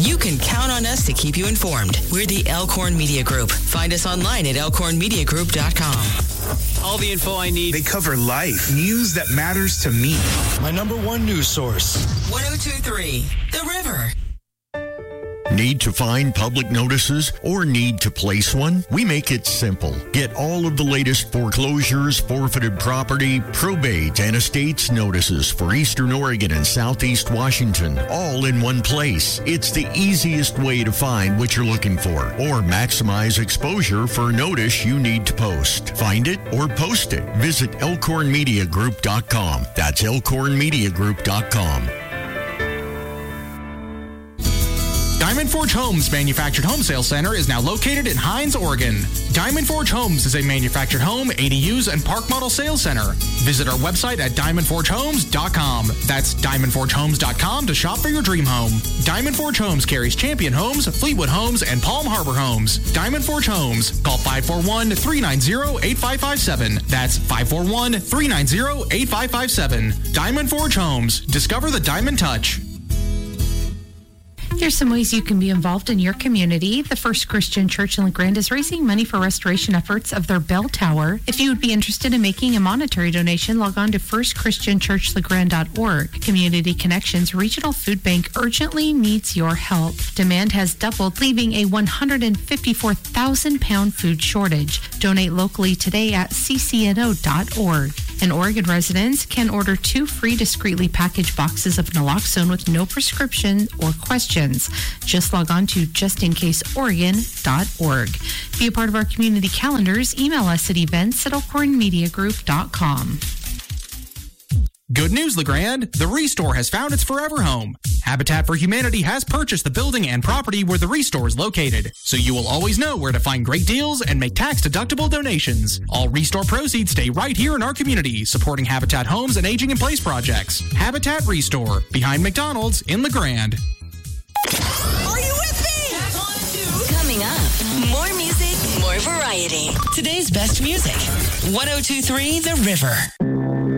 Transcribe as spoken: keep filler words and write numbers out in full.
you can count on us to keep you informed. We're the Elkhorn Media Group. Find us online at elkhorn media group dot com. All the info I need. They cover life, news that matters to me. My number one news source. one oh two point three, The River. Need to find public notices or need to place one? We make it simple. Get all of the latest foreclosures, forfeited property, probate, and estates notices for Eastern Oregon and Southeast Washington, all in one place. It's the easiest way to find what you're looking for or maximize exposure for a notice you need to post. Find it or post it. Visit elkhorn media group dot com. That's elkhorn media group dot com. Diamond Forge Homes Manufactured Home Sales Center is now located in Hines, Oregon. Diamond Forge Homes is a manufactured home, A D Us, and park model sales center. Visit our website at diamond forge homes dot com. That's diamond forge homes dot com to shop for your dream home. Diamond Forge Homes carries Champion Homes, Fleetwood Homes, and Palm Harbor Homes. Diamond Forge Homes. Call five four one, three nine zero, eight five five seven. That's five four one, three nine zero, eight five five seven. Diamond Forge Homes. Discover the Diamond Touch. Here's some ways you can be involved in your community. The First Christian Church in LeGrand is raising money for restoration efforts of their bell tower. If you would be interested in making a monetary donation, log on to first christian church legrand dot org. Community Connections Regional Food Bank urgently needs your help. Demand has doubled, leaving a one hundred fifty-four thousand pound food shortage. Donate locally today at c c n o dot org. And Oregon residents can order two free discreetly packaged boxes of naloxone with no prescription or questions. Just log on to just in case oregon dot org. Be a part of our community calendars. Email us at events at elkhorn media group dot com. Good news, LeGrand. The Restore has found its forever home. Habitat for Humanity has purchased the building and property where the Restore is located, so you will always know where to find great deals and make tax-deductible donations. All Restore proceeds stay right here in our community, supporting Habitat homes and aging-in-place projects. Habitat Restore, behind McDonald's in LeGrand. Are you with me? Coming up, more music, more variety. Today's best music. one oh two point three, The River.